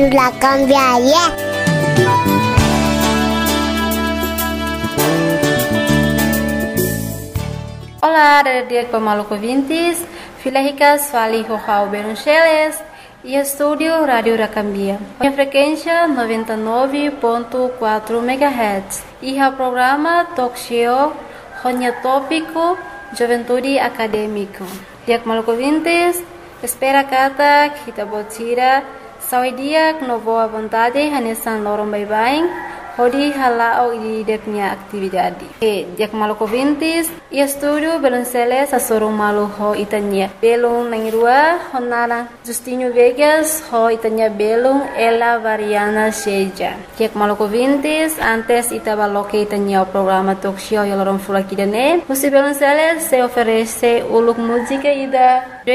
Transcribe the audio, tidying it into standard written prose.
La cambiaria. Olá, dia Maluco Vintes, Filahicas Fali Rojao Beruncheles e Estúdio Rádio Racambia. A frequência 99.4 MHz e o programa Talk Show Ronya Tópico Juventude Acadêmico. Dia Maluco Vintes, espera kata kita botira sawi dia com boa vontade hanesan lorong bye-bye. Hodi halao di deknya aktividade. Dia Maluco Vintes e estúdio Belonceles asorong malu ho itanya. Belong nangirua honara Justinho Vegas ho itanya belong ela variana seja. Dia Maluco Vintes antes itabaloke itanya o programa talk show yalorong fulakidane. Musi Belonceles se oferece uluk música ida